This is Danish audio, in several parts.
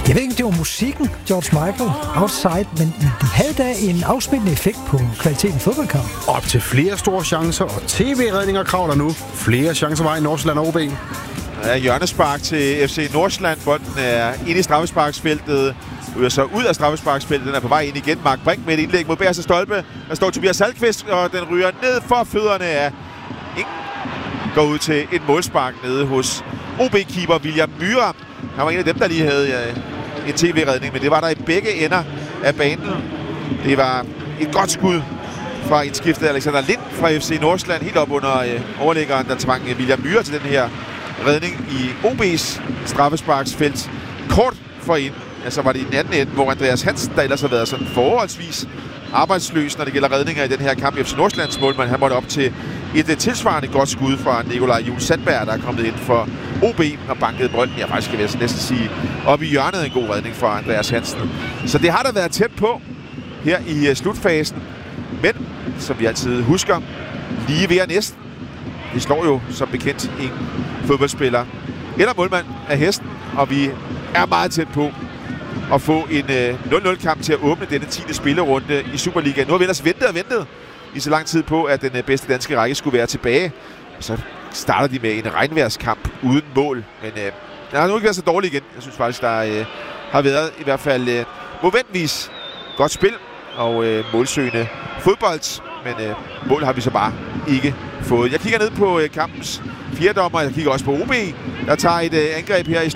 Jeg ved ikke, det var musikken, George Michael, Outside, men de havde da en afsmittende effekt på kvaliteten i fodboldkamp. Op til flere store chancer, og tv-redninger kravler nu. Flere chancer var i Nordsjælland og OB. Ja, hjørnespark til FC Nordsjælland. Bolden er inde i straffesparksfeltet. Ryger så ud af straffesparksfeltet. Den er på vej ind igen. Mark Brink med et indlæg mod bagerste stolpe. Der står Tobias Salkvist, og den ryger ned for fødderne af ingen. Går ud til et målspark nede hos OB-keeper William Myhre. Han var en af dem, der lige havde en tv-redning, men det var der i begge ender af banen. Det var et godt skud fra indskiftet Alexander Lind fra FC Nordsjælland, helt op under overlæggeren, der tvang William Myhre til den her redning i OB's straffesparksfelt. Kort forind, så var det i den anden ende, hvor Andreas Hansen, der ellers har været sådan forholdsvis arbejdsløs, når det gælder redninger i den her kamp. FC Nordsjællands målmand, han måtte op til et tilsvarende godt skud fra Nikolaj Juhl Sandberg, der er kommet ind for OB og bankede bolden. Jeg faktisk skal jeg næsten sige, op i hjørnet en god redning fra Andreas Hansen. Så det har da været tæt på her i slutfasen. Men, som vi altid husker, lige ved og næsten. Vi slår jo som bekendt en fodboldspiller eller målmand af hesten, og vi er meget tæt på at få en 0-0-kamp til at åbne denne 10. spillerunde i Superligaen. Nu har vi ellers ventet i så lang tid på, at den bedste danske række skulle være tilbage. Så starter de med en regnværskamp uden mål. Men den har nu ikke været så dårlig igen. Jeg synes faktisk, der har været i hvert fald momentvis godt spil og målsøgende fodbold. Men mål har vi så bare ikke fået. Jeg kigger ned på kampens fjerdommer. Jeg kigger også på OB, der tager et angreb her i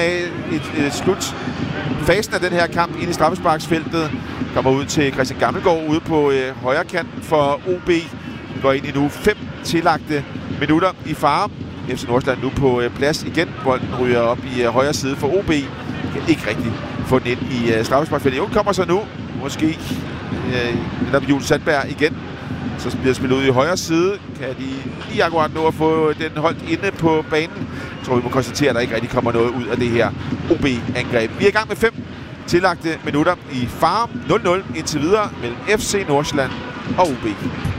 slutfasen af den her kamp ind i straffesparksfeltet. Kommer ud til Christian Gammelgaard ude på højre kanten for OB. Går ind i nu 5 tillagte minutter i fare. FC Nordsjælland nu på plads igen. Bolden ryger op i højre side for OB. Kan ikke rigtig få den ind i straffesparksfeltet. Jo, kommer så nu. Måske Juhl Sandberg igen. Så bliver spillet ud i højre side. Kan de lige akkurat nå at få den holdt inde på banen. Jeg tror, vi må konstatere, at der ikke rigtig kommer noget ud af det her OB-angreb. Vi er i gang med 5 tillagte minutter i fare. 0-0 indtil videre mellem FC Nordsjælland og OB.